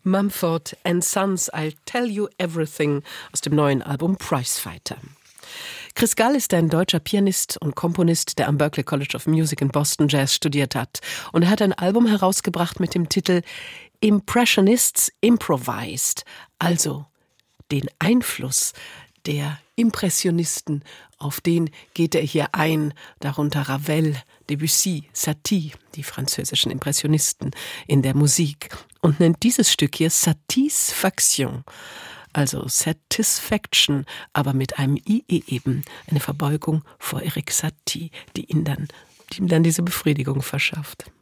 Mumford & Sons, I'll Tell You Everything aus dem neuen Album Prizefighter. Chris Gall ist ein deutscher Pianist und Komponist, der am Berklee College of Music in Boston Jazz studiert hat. Und er hat ein Album herausgebracht mit dem Titel Impressionists Improvised, also den Einfluss der Impressionisten, auf den geht er hier ein, darunter Ravel, Debussy, Satie, die französischen Impressionisten in der Musik, und nennt dieses Stück hier Satisfaction, also Satisfaction, aber mit einem IE eben, eine Verbeugung vor Erik Satie, die ihm dann diese Befriedigung verschafft.